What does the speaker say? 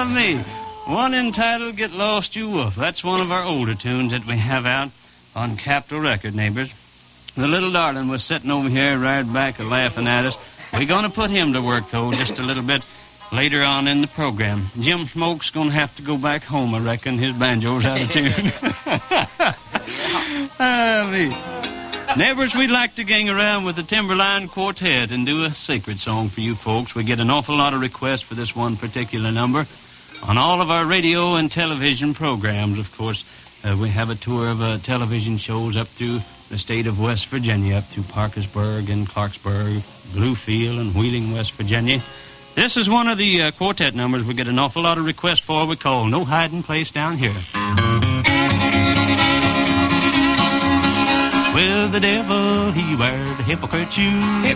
Me. One entitled Get Lost You Wolf. That's one of our older tunes that we have out on Capitol Record, neighbors. The little darling was sitting over here right back laughing at us. We're going to put him to work, though, just a little bit later on in the program. Jim Smoke's going to have to go back home, I reckon. His banjo's out of tune. Me. Neighbors, we'd like to gang around with the Timberline Quartet and do a sacred song for you folks. We get an awful lot of requests for this one particular number. On all of our radio and television programs, of course, we have a tour of television shows up through the state of West Virginia, up to Parkersburg and Clarksburg, Bluefield and Wheeling, West Virginia. This is one of the quartet numbers we get an awful lot of requests for. We call No Hiding Place Down Here. Well, the devil, he wear the hypocrite shoe.